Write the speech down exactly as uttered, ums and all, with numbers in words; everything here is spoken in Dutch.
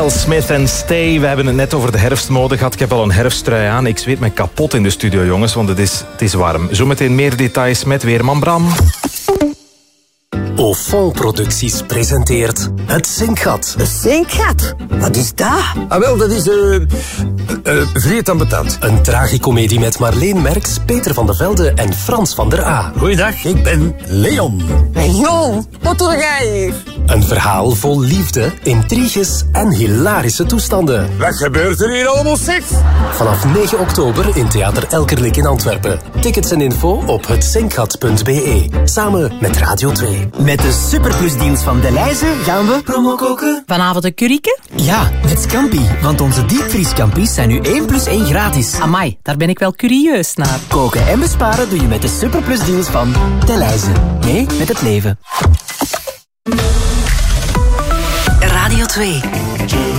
Miles Smith en Stay. We hebben het net over de herfstmode gehad. Ik heb al een herfsttrui aan. Ik zweet me kapot in de studio, jongens, want het is, het is warm. Zometeen meer details met Weerman Bram. Ofon Producties presenteert Het Zinkgat. Het Zinkgat? Wat is dat? Ah, wel, dat is uh, uh, vreed ambetant. Een tragicomedie met Marleen Merks, Peter van de Velde en Frans van der A. Goeiedag, ik ben Leon. Leon, wat doe jij hier? Een verhaal vol liefde, intriges en hilarische toestanden. Wat gebeurt er hier allemaal, zeg? Vanaf negen oktober in Theater Elkerlijk in Antwerpen. Tickets en info op het zinkgat punt b e. Samen met Radio twee. Met de superplusdeals van Delhaize gaan we promo koken. Vanavond een curryke? Ja, met Scampi. Want onze diepvrieskampi's zijn nu één plus één gratis. Amai, daar ben ik wel curieus naar. Koken en besparen doe je met de superplusdeals van Delhaize. Mee met het leven. Radio twee.